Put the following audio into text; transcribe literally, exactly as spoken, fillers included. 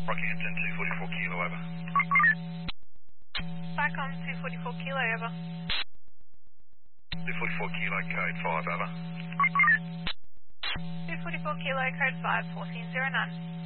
Rocky Hampton two forty-four kilo, over. Cycom two forty-four kilo, over. two forty-four kilo, code five, over. two forty-four kilo, code five, fourteen zero nine.